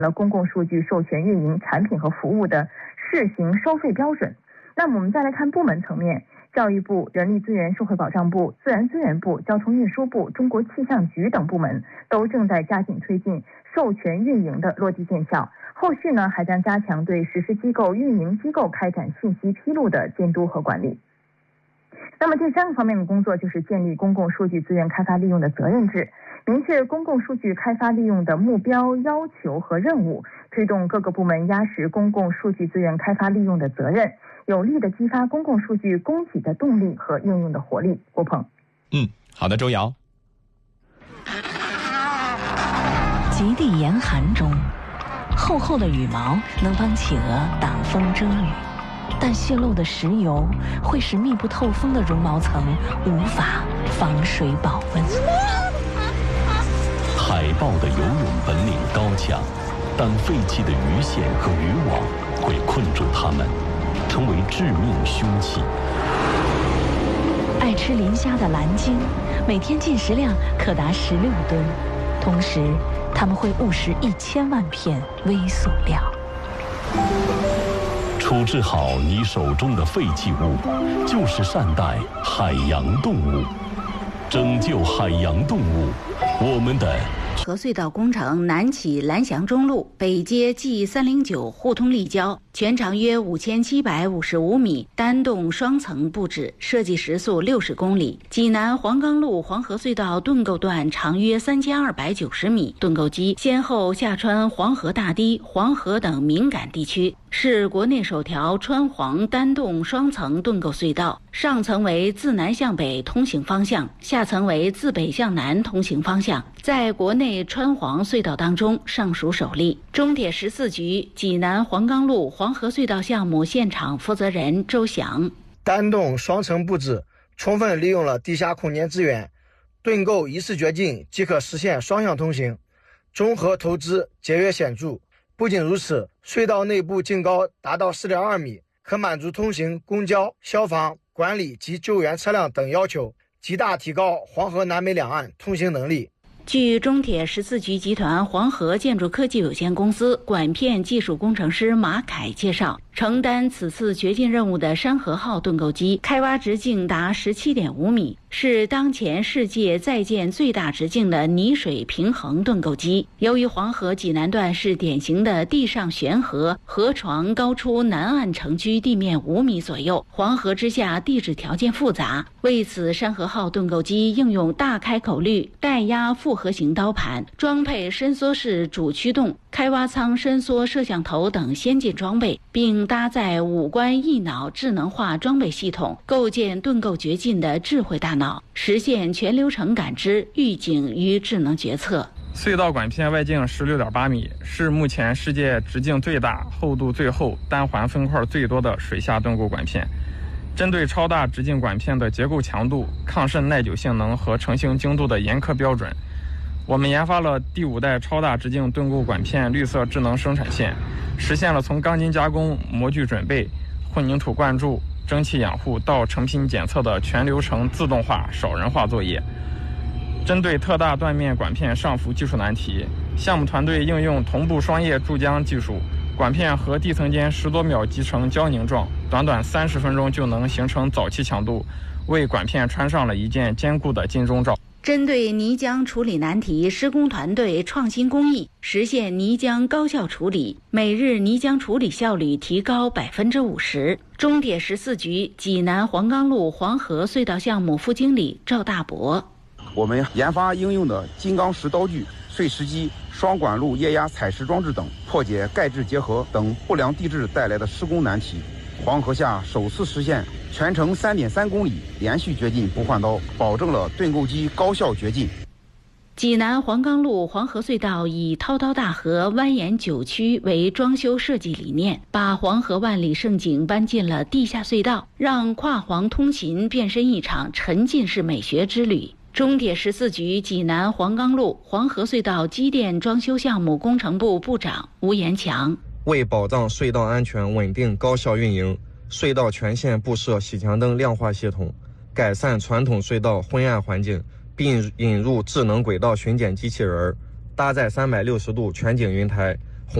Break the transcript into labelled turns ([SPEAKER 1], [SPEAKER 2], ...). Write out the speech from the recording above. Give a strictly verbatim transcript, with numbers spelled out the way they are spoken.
[SPEAKER 1] 了公共数据授权运营产品和服务的试行收费标准。那么我们再来看部门层面，教育部、人力资源社会保障部、自然资源部、交通运输部、中国气象局等部门都正在加紧推进授权运营的落地见效。后续呢，还将加强对实施机构、运营机构开展信息披露的监督和管理。那么第三个方面的工作就是建立公共数据资源开发利用的责任制，明确公共数据开发利用的目标、要求和任务，推动各个部门压实公共数据资源开发利用的责任，有力的激发公共数据供给的动力和应用的活力。郭鹏，
[SPEAKER 2] 嗯，好的，周瑶。
[SPEAKER 3] 极地严寒中，厚厚的羽毛能帮企鹅挡风遮雨，但泄漏的石油会使密不透风的绒毛层无法防水保温。
[SPEAKER 4] 海豹的游泳本领高强，但废弃的鱼线和渔网会困住它们，成为致命凶器。
[SPEAKER 3] 爱吃磷虾的蓝鲸每天进食量可达十六吨，同时它们会误食一千万片微塑料。
[SPEAKER 4] 处置好你手中的废弃物，就是善待海洋动物，拯救海洋动物。我们的
[SPEAKER 5] 河隧道工程南起蓝翔中路，北接 G 三零九互通立交，全长约五千七百五十五米，单栋双层布置，设计时速六十公里。济南黄冈路黄河隧道盾构段长约三千二百九十米，盾构机先后下穿黄河大堤、黄河等敏感地区，是国内首条川黄单栋双层盾构隧道。上层为自南向北通行方向，下层为自北向南通行方向，在国内川黄隧道当中尚属首例。中铁十四局济南黄冈路黄河隧道项目现场负责人周翔：
[SPEAKER 6] 单栋双层布置充分利用了地下空间资源，盾构一次掘进即可实现双向通行，综合投资节约显著。不仅如此，隧道内部净高达到 四点二米，可满足通行公交、消防、管理及救援车辆等要求，极大提高黄河南北两岸通行能力。
[SPEAKER 5] 据中铁十四局集团黄河建筑科技有限公司管片技术工程师马凯介绍，承担此次掘进任务的山河号盾构机开挖直径达 十七点五米，是当前世界在建最大直径的泥水平衡盾构机。由于黄河济南段是典型的地上悬河，河床高出南岸城区地面五米左右，黄河之下地质条件复杂，为此山河号盾构机应用大开口率带压复合型刀盘，装配伸缩式主驱动、开挖舱伸缩摄像头等先进装备，并搭载五官一脑智能化装备系统，构建盾构掘进的智慧大脑，实现全流程感知、预警与智能决策。
[SPEAKER 7] 隧道管片外径 十六点八米，是目前世界直径最大、厚度最厚、单环分块最多的水下盾构管片。针对超大直径管片的结构强度、抗渗耐久性能和成型精度的严苛标准，我们研发了第五代超大直径盾构管片绿色智能生产线，实现了从钢筋加工、模具准备、混凝土灌注、蒸汽养护到成品检测的全流程自动化、少人化作业。针对特大断面管片上浮技术难题，项目团队应用同步双液注浆技术，管片和地层间十多秒集成胶凝状，短短三十分钟就能形成早期强度，为管片穿上了一件坚固的金钟罩。
[SPEAKER 5] 针对泥浆处理难题，施工团队创新工艺，实现泥浆高效处理，每日泥浆处理效率提高百分之五十。中铁十四局济南黄冈路黄河隧道项目副经理赵大伯：
[SPEAKER 8] 我们研发应用的金刚石刀具、碎石机、双管路液压采石装置等，破解钙质结合等不良地质带来的施工难题。黄河下首次实现全程 三点三公里连续掘进不换刀，保证了盾构机高效掘进。
[SPEAKER 5] 济南黄冈路黄河隧道以滔滔大河蜿蜒九曲为装修设计理念，把黄河万里盛景搬进了地下隧道，让跨黄通勤变身一场沉浸式美学之旅。中铁十四局济南黄冈路黄河隧道机电装修项目工程部部长吴延强：
[SPEAKER 9] 为保障隧道安全稳定高效运营，隧道全线布设喜强灯亮化系统，改善传统隧道昏暗环境，并引入智能轨道巡检机器人，搭载三百六十度全景云台，